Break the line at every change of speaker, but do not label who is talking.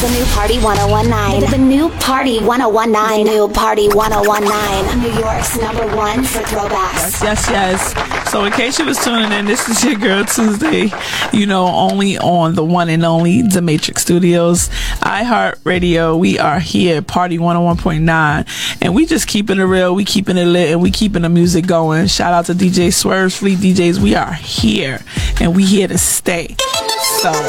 The new Party 1019. The new Party 1019. The new Party 1019. New York's #1 for throwbacks.
Yes. So in case you was tuning in, this is your girl Tuesday, only on the one and only The Matrix Studios, iHeartRadio. We are here, Party 101.9, and we just keeping it real, we keeping it lit, and we keeping the music going. Shout out to DJ Swerve, Fleet DJs. We are here, and we here to stay. So